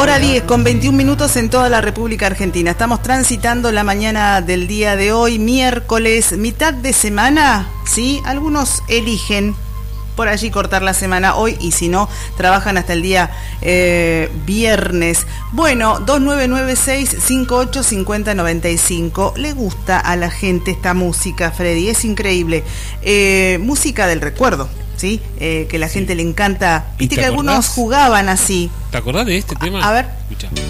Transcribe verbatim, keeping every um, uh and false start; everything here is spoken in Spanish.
Hora diez con veintiún minutos en toda la República Argentina. Estamos transitando la mañana del día de hoy, miércoles, mitad de semana, ¿sí? Algunos eligen por allí cortar la semana hoy y si no, trabajan hasta el día eh, viernes. Bueno, dos nueve nueve seis, cinco ocho cinco cero nueve cinco. Le gusta a la gente esta música, Freddy, es increíble. Eh, música del recuerdo, ¿sí? Eh, que la sí. gente le encanta. Viste que acordás? Algunos jugaban así. ¿Te acordás de este tema? A, a ver. Escucha.